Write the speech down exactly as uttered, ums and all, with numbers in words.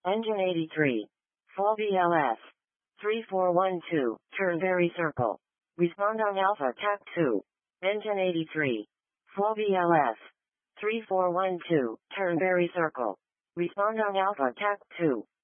Engine eighty-three. Full B L S. three four one two, Turnberry Circle. Respond on Alpha T A C two. Engine eighty-three. Full B L S. three four one two, Turnberry Circle. Respond on Alpha T A C two.